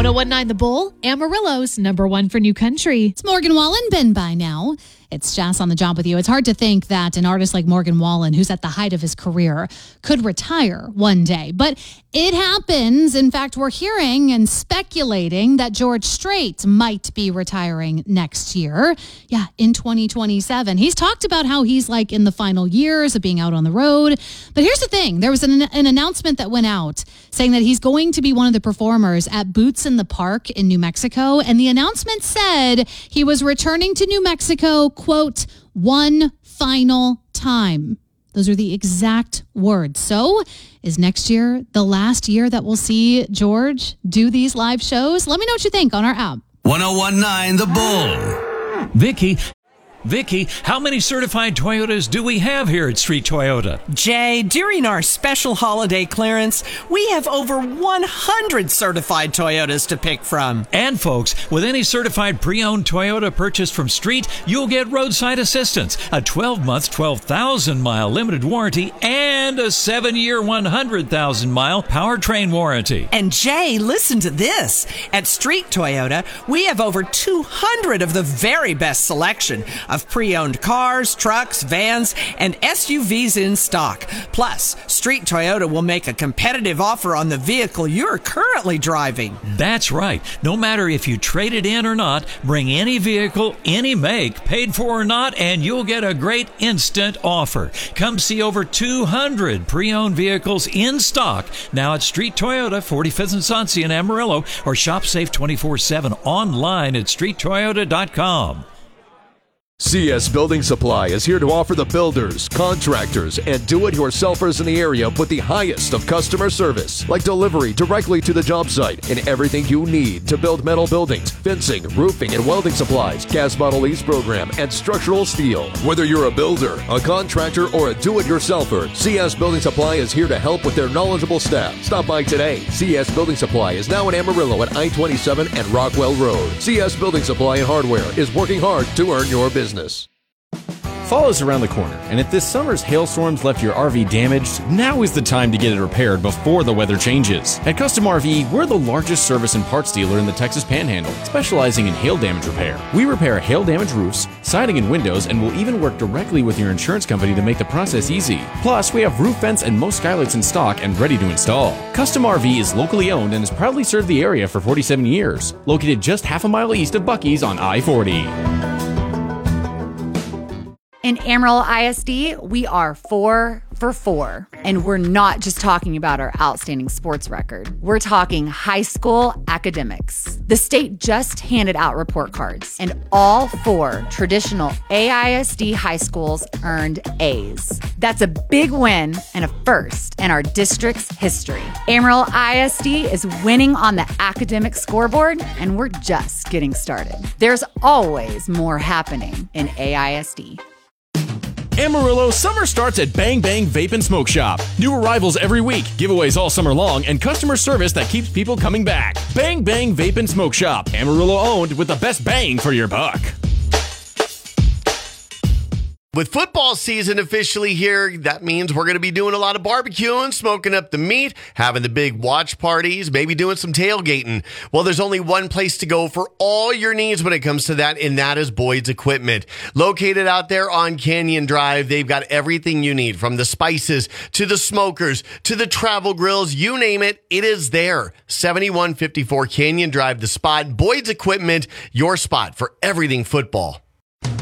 1019 The Bull, Amarillo's number one for new country. It's Morgan Wallen, been by now. It's Jess on the job with you. It's hard to think that an artist like Morgan Wallen, who's at the height of his career, could retire one day. But it happens. In fact, we're hearing and speculating that George Strait might be retiring next year. Yeah, in 2027. He's talked about how he's like in the final years of being out on the road. But here's the thing. There was an announcement that went out saying that he's going to be one of the performers at Boots in the Park in New Mexico. And the announcement said he was returning to New Mexico, quote, one final time. Those are the exact words. So is next year the last year that we'll see George do these live shows? Let me know what you think on our app. 1019 The Bull. Vicky, how many certified Toyotas do we have here at Street Toyota? Jay, during our special holiday clearance, we have over 100 certified Toyotas to pick from. And folks, with any certified pre-owned Toyota purchased from Street, you'll get roadside assistance, a 12-month, 12,000-mile limited warranty, and a 7-year, 100,000-mile powertrain warranty. And Jay, listen to this. At Street Toyota, we have over 200 of the very best selection of pre-owned cars, trucks, vans, and SUVs in stock. Plus, Street Toyota will make a competitive offer on the vehicle you're currently driving. That's right. No matter if you trade it in or not, bring any vehicle, any make, paid for or not, and you'll get a great instant offer. Come see over 200 pre-owned vehicles in stock now at Street Toyota, 45th and Sonsia in Amarillo, or shop safe 24/7 online at streettoyota.com. CS Building Supply is here to offer the builders, contractors, and do-it-yourselfers in the area with the highest of customer service, like delivery directly to the job site and everything you need to build metal buildings, fencing, roofing, and welding supplies, gas bottle lease program, and structural steel. Whether you're a builder, a contractor, or a do-it-yourselfer, CS Building Supply is here to help with their knowledgeable staff. Stop by today. CS Building Supply is now in Amarillo at I-27 and Rockwell Road. CS Building Supply and Hardware is working hard to earn your business. Fall is around the corner, and if this summer's hailstorms left your RV damaged, now is the time to get it repaired before the weather changes. At Custom RV, we're the largest service and parts dealer in the Texas Panhandle, specializing in hail damage repair. We repair hail damaged roofs, siding, and windows, and will even work directly with your insurance company to make the process easy. Plus, we have roof vents and most skylights in stock and ready to install. Custom RV is locally owned and has proudly served the area for 47 years. Located just half a mile east of Buc-ee's on I-40. In Amarillo ISD, we are 4 for 4. And we're not just talking about our outstanding sports record. We're talking high school academics. The state just handed out report cards, and all 4 traditional AISD high schools earned A's. That's a big win and a first in our district's history. Amarillo ISD is winning on the academic scoreboard, and we're just getting started. There's always more happening in AISD. Amarillo, summer starts at Bang Bang Vape and Smoke Shop. New arrivals every week, giveaways all summer long, and customer service that keeps people coming back. Bang Bang Vape and Smoke Shop. Amarillo owned with the best bang for your buck. With football season officially here, that means we're going to be doing a lot of barbecuing, smoking up the meat, having the big watch parties, maybe doing some tailgating. Well, there's only one place to go for all your needs when it comes to that, and that is Boyd's Equipment. Located out there on Canyon Drive, they've got everything you need, from the spices to the smokers to the travel grills, you name it, it is there. 7154 Canyon Drive, the spot. Boyd's Equipment, your spot for everything football.